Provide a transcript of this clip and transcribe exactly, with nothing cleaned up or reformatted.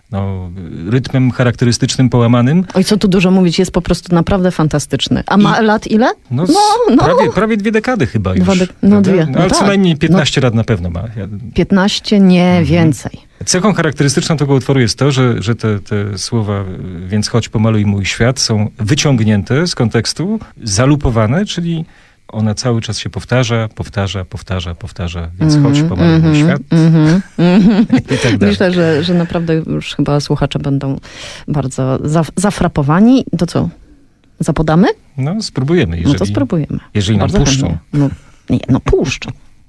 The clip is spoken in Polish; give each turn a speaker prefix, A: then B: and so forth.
A: no, rytmem charakterystycznym, połamanym.
B: Oj, co tu dużo mówić, jest po prostu naprawdę fantastyczny. A ma I, lat ile?
A: No, no, no. Prawie, prawie dwie dekady chyba już.
B: Dwa de- no dwie.
A: No, ale
B: no
A: co
B: tak.
A: najmniej piętnaście no. lat na pewno ma. Ja...
B: piętnaście, nie mhm. więcej.
A: Cechą charakterystyczną tego utworu jest to, że, że te, te słowa "więc chodź, pomaluj mój świat" są wyciągnięte z kontekstu, zalupowane, czyli ona cały czas się powtarza, powtarza, powtarza, powtarza, więc mm-hmm, chodź, pomaluj mój świat. Mm-hmm, I tak dalej.
B: Myślę, że, że naprawdę już chyba słuchacze będą bardzo zaf- zafrapowani. To co? Zapodamy?
A: No, spróbujemy. Jeżeli,
B: no to spróbujemy.
A: Jeżeli nam
B: bardzo
A: puszczą.
B: No, nie, no puszczą.